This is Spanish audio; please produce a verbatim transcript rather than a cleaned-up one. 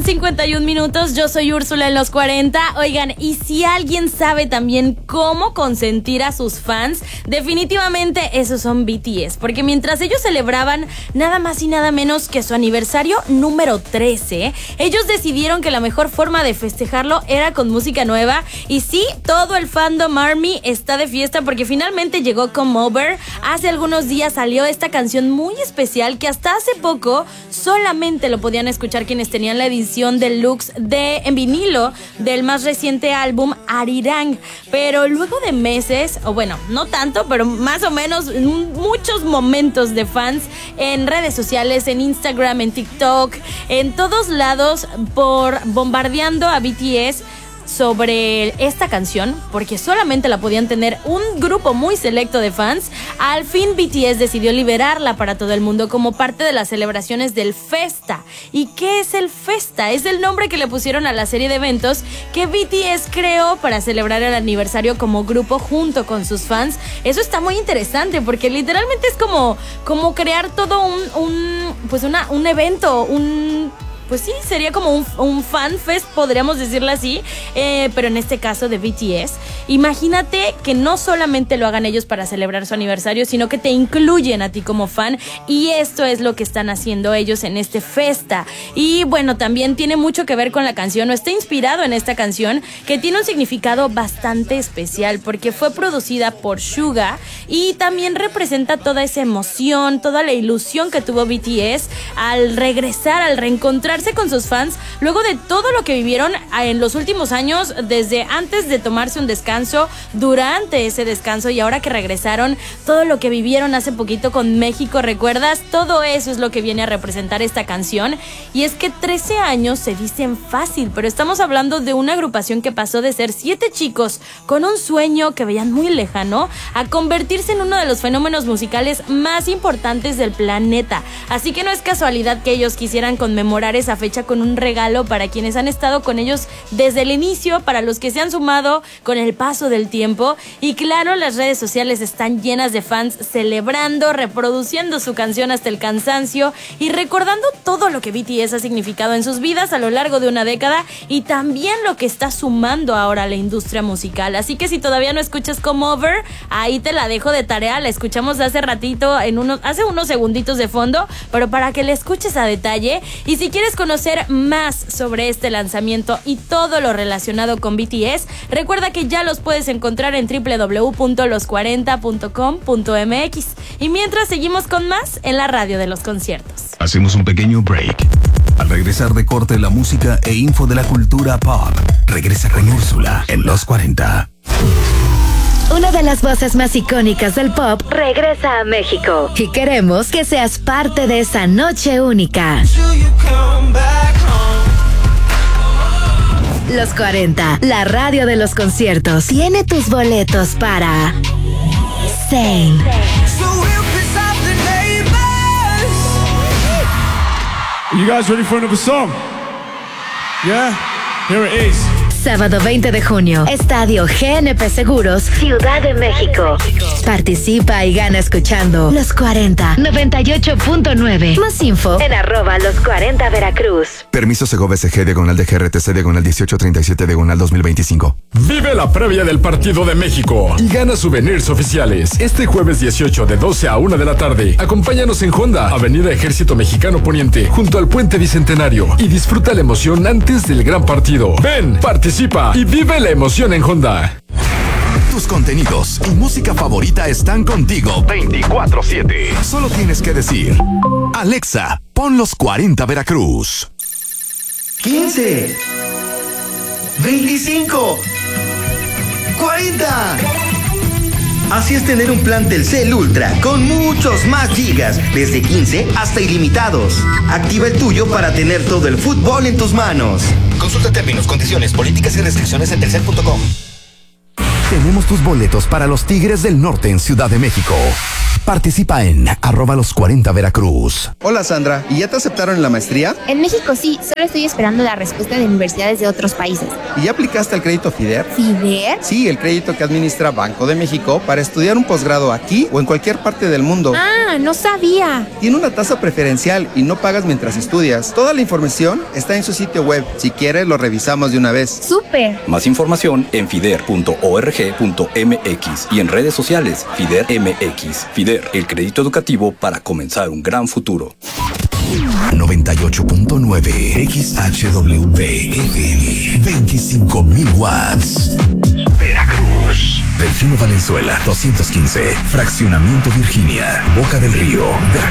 cincuenta y un minutos, yo soy Úrsula en los cuarenta. Oigan, y si alguien sabe también cómo consentir a sus fans, definitivamente esos son B T S, porque mientras ellos celebraban nada más y nada menos que su aniversario número trece, ellos decidieron que la mejor forma de festejarlo era con música nueva. Y sí, todo el fandom ARMY está de fiesta porque finalmente llegó Come Over. Hace algunos días salió esta canción muy especial que hasta hace poco solamente lo podían escuchar quienes tenían la edición deluxe de en vinilo del más reciente álbum Arirang. Pero luego de meses, o bueno, no tanto, pero más o menos muchos momentos de fans en redes sociales, en Instagram, en TikTok, en todos lados, por bombardeando a B T S sobre esta canción, porque solamente la podían tener un grupo muy selecto de fans. Al fin B T S decidió liberarla para todo el mundo como parte de las celebraciones del Festa. ¿Y qué es el Festa? Es el nombre que le pusieron a la serie de eventos que B T S creó para celebrar el aniversario como grupo junto con sus fans. Eso está muy interesante porque literalmente es como, como crear todo un, un pues una, un evento, un... Pues sí, sería como un, un fan fest, podríamos decirlo así, eh, pero en este caso de B T S. Imagínate que no solamente lo hagan ellos para celebrar su aniversario, sino que te incluyen a ti como fan, y esto es lo que están haciendo ellos en este Festa. Y bueno, también tiene mucho que ver con la canción, o está inspirado en esta canción, que tiene un significado bastante especial, porque fue producida por Suga, y también representa toda esa emoción, toda la ilusión que tuvo B T S al regresar, al reencontrar con sus fans luego de todo lo que vivieron en los últimos años, desde antes de tomarse un descanso, durante ese descanso y ahora que regresaron, todo lo que vivieron hace poquito con México, ¿recuerdas? Todo eso es lo que viene a representar esta canción. Y es que trece años se dicen fácil, pero estamos hablando de una agrupación que pasó de ser siete chicos con un sueño que veían muy lejano a convertirse en uno de los fenómenos musicales más importantes del planeta. Así que no es casualidad que ellos quisieran conmemorar esa fecha con un regalo para quienes han estado con ellos desde el inicio, para los que se han sumado con el paso del tiempo. Y claro, las redes sociales están llenas de fans celebrando, reproduciendo su canción hasta el cansancio y recordando todo lo que B T S ha significado en sus vidas a lo largo de una década, y también lo que está sumando ahora a la industria musical. Así que si todavía no escuchas Come Over, ahí te la dejo de tarea. La escuchamos hace ratito, en unos, hace unos segunditos de fondo, pero para que la escuches a detalle. Y si quieres conocer más sobre este lanzamiento y todo lo relacionado con B T S, recuerda que ya los puedes encontrar en doble u doble u doble u punto los cuarenta punto com punto m x. Y mientras, seguimos con más en la radio de los conciertos. Hacemos un pequeño break. Al regresar de corte, la música e info de la cultura pop. Regresa con Úrsula en Los cuarenta. Una de las voces más icónicas del pop regresa a México y queremos que seas parte de esa noche única. Los cuarenta, la radio de los conciertos, tiene tus boletos para Zayn, You guys ready for another song? Yeah? Here it is. Sábado veinte de junio, Estadio G N P Seguros, Ciudad de México. Participa y gana escuchando Los cuarenta, noventa y ocho punto nueve. Más info en arroba Los cuarenta Veracruz. Permiso Segov S G diagonal de G R T C diagonal dieciocho treinta y siete diagonal dos mil veinticinco. Vive la previa del partido de México y gana souvenirs oficiales. Este jueves dieciocho de doce a una de la tarde. Acompáñanos en Honda, Avenida Ejército Mexicano Poniente, junto al Puente Bicentenario, y disfruta la emoción antes del gran partido. Ven, participa y vive la emoción en Honda. Tus contenidos y música favorita están contigo veinticuatro siete. Solo tienes que decir: Alexa, pon Los cuarenta Veracruz. quince, veinticinco, cuarenta. Así es tener un plan Telcel Ultra con muchos más gigas, desde quince hasta ilimitados. Activa el tuyo para tener todo el fútbol en tus manos. Consulta términos, condiciones, políticas y restricciones en telcel punto com. Tenemos tus boletos para los Tigres del Norte en Ciudad de México. Participa en arroba los cuarenta Veracruz. Hola Sandra, ¿y ya te aceptaron en la maestría? En México sí, solo estoy esperando la respuesta de universidades de otros países. ¿Y ya aplicaste al crédito FIDER? ¿FIDER? Sí, el crédito que administra Banco de México para estudiar un posgrado aquí o en cualquier parte del mundo. Ah, no sabía. Tiene una tasa preferencial y no pagas mientras estudias. Toda la información está en su sitio web. Si quieres, lo revisamos de una vez. ¡Súper! Más información en fider punto org punto m x y en redes sociales FIDER M X. FIDER, el crédito educativo para comenzar un gran futuro. noventa y ocho punto nueve X H W F M, veinticinco mil watts. Veracruz. Delfino Valenzuela, doscientos quince. Fraccionamiento Virginia, Boca del Río, Veracruz.